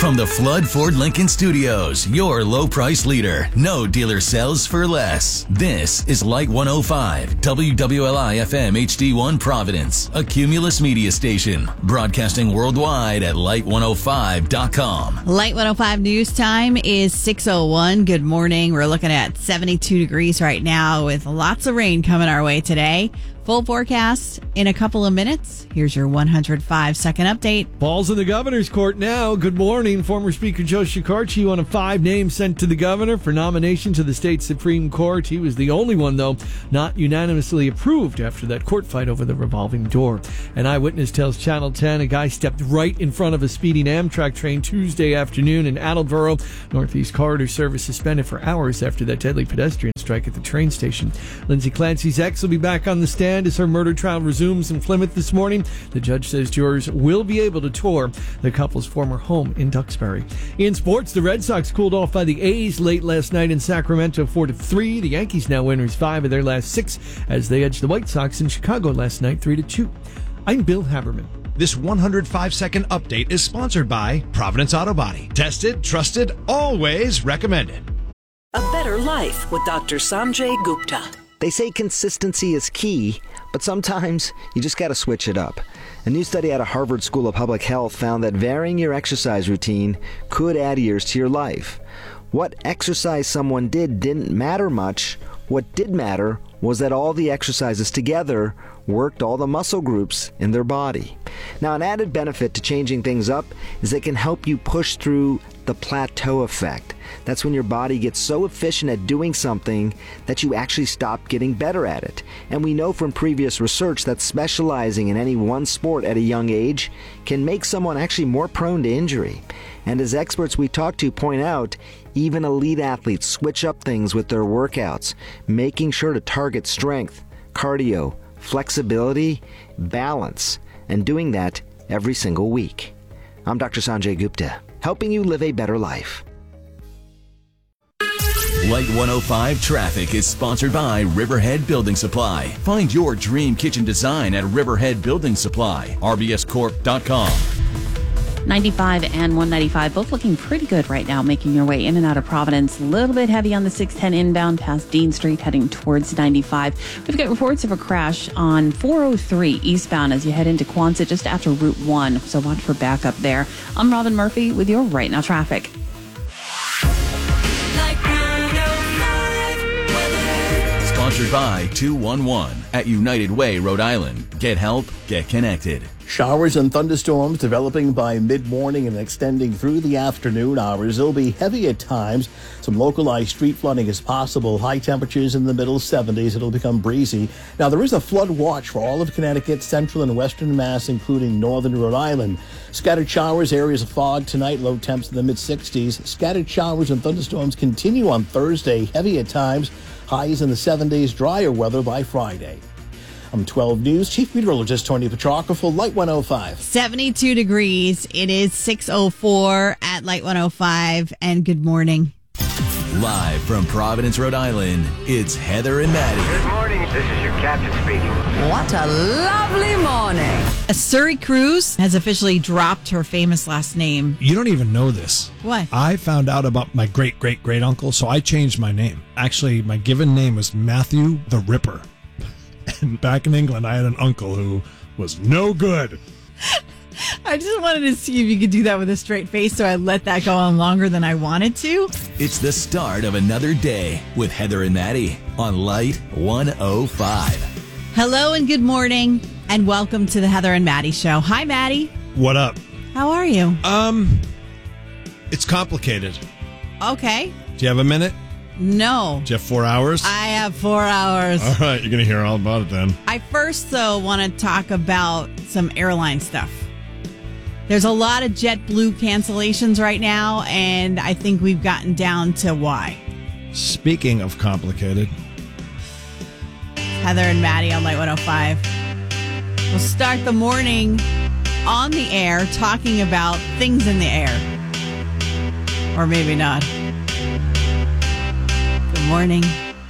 From the Flood Ford Lincoln Studios, your low price leader. No dealer sells for less. This is Light 105, WWLI FM HD1 Providence, a Cumulus media station. Broadcasting worldwide at light105.com. Light 105 news time is 6:01. Good morning. We're looking at 72 degrees right now with lots of rain coming our way today. Full forecast in a couple of minutes. Here's your 105-second update. Ball's in the governor's court now. Good morning. Former Speaker Joe Shekarchi, one of 5 names sent to the governor for nomination to the state Supreme Court. He was the only one, though, not unanimously approved after that court fight over the revolving door. An eyewitness tells Channel 10 a guy stepped right in front of a speeding Amtrak train Tuesday afternoon in Attleboro. Northeast Corridor service suspended for hours after that deadly pedestrian strike at the train station. Lindsay Clancy's ex will be back on the stand as her murder trial resumes in Plymouth this morning. The judge says jurors will be able to tour the couple's former home in Duxbury. In sports, the Red Sox cooled off by the A's late last night in Sacramento 4-3. The Yankees now winners 5 of their last 6 as they edged the White Sox in Chicago last night 3-2. I'm Bill Haberman. This 105-second update is sponsored by Providence Auto Body. Tested, trusted, always recommended. A better life with Dr. Sanjay Gupta. They say consistency is key, but sometimes you just got to switch it up. A new study out of Harvard School of Public Health found that varying your exercise routine could add years to your life. What exercise someone did didn't matter much. What did matter was that all the exercises together worked all the muscle groups in their body. Now, an added benefit to changing things up is it can help you push through the plateau effect. That's when your body gets so efficient at doing something that you actually stop getting better at it. And we know from previous research that specializing in any one sport at a young age can make someone actually more prone to injury. And as experts we talk to point out, even elite athletes switch up things with their workouts, making sure to target strength, cardio, flexibility, balance, and doing that every single week. I'm Dr. Sanjay Gupta, helping you live a better life. Light 105 traffic is sponsored by Riverhead Building Supply. Find your dream kitchen design at Riverhead Building Supply, rbscorp.com. 95 and 195 both looking pretty good right now, making your way in and out of Providence. A little bit heavy on the 610 inbound past Dean Street, heading towards 95. We've got reports of a crash on 403 eastbound as you head into Quonset just after Route 1, so watch for backup there. I'm Robin Murphy with your Right Now traffic. Sponsored by 211 at United Way, Rhode Island. Get help, get connected. Showers and thunderstorms developing by mid-morning and extending through the afternoon hours. They'll be heavy at times. Some localized street flooding is possible. High temperatures in the middle 70s. It'll become breezy. Now, there is a flood watch for all of Connecticut, central and western Mass, including northern Rhode Island. Scattered showers, areas of fog tonight, low temps in the mid-60s. Scattered showers and thunderstorms continue on Thursday, heavy at times. Highs in the 70s, drier weather by Friday. I'm 12 News Chief Meteorologist Tony Petrarca for Light 105. 72 degrees. It is 6:04 at Light 105, and good morning. Live from Providence, Rhode Island, it's Heather and Maddie. Good morning. This is your captain speaking. What a lovely morning. A Surrey Cruise has officially dropped her famous last name. You don't even know this. What? I found out about my great-great-great-uncle, so I changed my name. Actually, my given name was Matthew the Ripper. And back in England, I had an uncle who was no good. I just wanted to see if you could do that with a straight face, so I let that go on longer than I wanted to. It's the start of another day with Heather and Maddie on Light 105. Hello and good morning, and welcome to the Heather and Maddie Show. Hi, Maddie. What up? How are you? It's complicated. Okay. Do you have a minute? No. Do you have 4 hours? I have 4 hours. All right, you're going to hear all about it then. I first, though, want to talk about some airline stuff. There's a lot of JetBlue cancellations right now, and I think we've gotten down to why. Speaking of complicated. Heather and Maddie on Light 105. We'll start the morning on the air talking about things in the air. Or maybe not. Good morning.